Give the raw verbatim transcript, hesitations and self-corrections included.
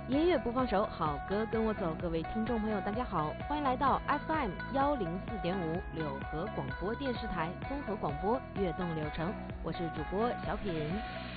音乐不放手，好歌跟我走。各位听众朋友，大家好，欢迎来到 F M 幺零四点五柳河广播电视台综合广播悦动柳城，我是主播小品。